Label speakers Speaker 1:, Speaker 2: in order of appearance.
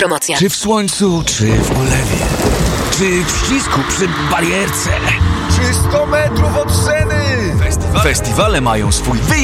Speaker 1: Promocja.
Speaker 2: Czy w słońcu, czy w ulewie, czy w ścisku przy barierce,
Speaker 3: Czy 100 metrów od sceny?
Speaker 2: festiwale mają swój wyjątkowy